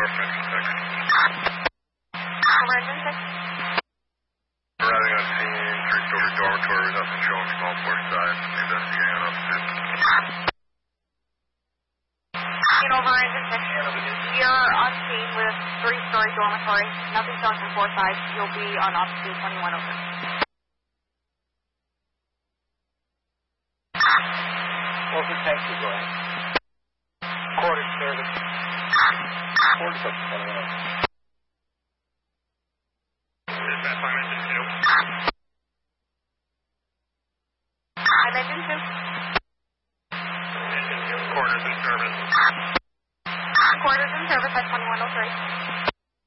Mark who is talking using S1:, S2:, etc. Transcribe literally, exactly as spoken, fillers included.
S1: North Metro six.
S2: Emergency?
S1: Arriving on scene, three-story dormitory with nothing showing from all four sides. Investigating on up two.
S2: You know, Verizon six, you're on scene with three-story dormitory, nothing showing from four sides. You'll be on altitude twenty-one oh three.
S3: Wilson, thank you. Go ahead. Quarter service. Quarter service.
S1: Dispatch, I'm engine two.
S2: I'm engine two.
S1: Engine two, quarters in service.
S2: Quarters in service at twenty-one oh three.